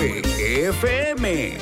FM.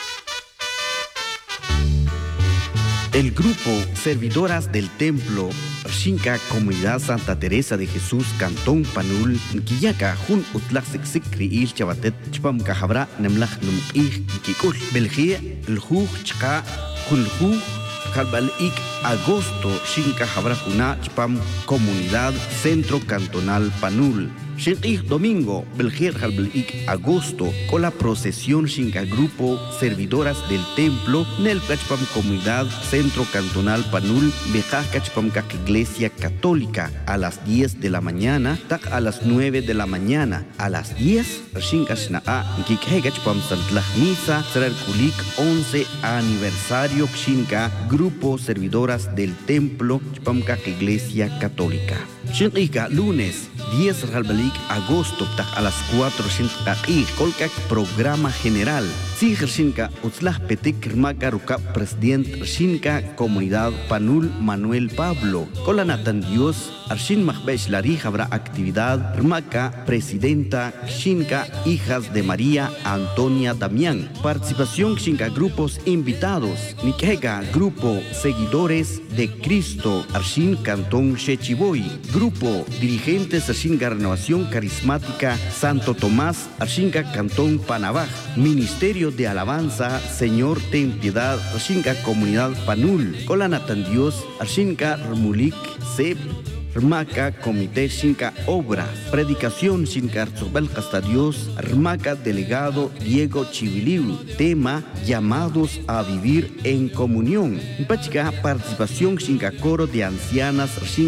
El grupo Servidoras del Templo Xinca Comunidad Santa Teresa de Jesús Cantón Panul Quillaka Jun Utlak Sikri Il Chabatet Chpam Cahabra Nemlach Num Kikul Belgia El Juj Chka Jun Juj Kalbal Ik Agosto Xinca Habra Juna Chpam Comunidad Centro Cantonal Panul Xinqih Domingo, Belgier Halbelik Agosto, con la procesión Xinca Grupo Servidoras del Templo, Nel Cachpam Comunidad Centro Cantonal Panul, Bejaj Cachpam Iglesia Católica, a las 10 de la mañana, tak a las 9 de la mañana, a las 10, Xinca Xnaa, Kikhe Cachpam Santlaj Misa, Serar Kulik 11 aniversario Xinca Grupo Servidoras del Templo, Chpam Iglesia Católica. Xinqika lunes 10 Halbelik agosto a las 4 Kolkak programa general. Sijer Xinca Utzlah Petik Rmaka Ruka Presidente Xinca Comunidad Panul Manuel Pablo. Colanatan Dios Arshin Mahbesh Lari habrá actividad Rmaka Presidenta Xinca Hijas de María Antonia Damián. Participación Xinca grupos invitados. Nikega Grupo Seguidores de Cristo Arshin Cantón Shechiboy. Grupo Dirigentes Arshinga Renovación Carismática Santo Tomás Arshinga Cantón Panabaj. Ministerio de Alabanza Señor Ten Piedad Arshinga Comunidad Panul. Colanatan Dios Arshinga Rmulik Seb Rmaka Comité Xinca Obra. Predicación Xinca Arzobel Hasta Dios Rmaka Delegado Diego Chibiliu. Tema Llamados a vivir en comunión. Pachika Participación Xinca Coro de Ancianas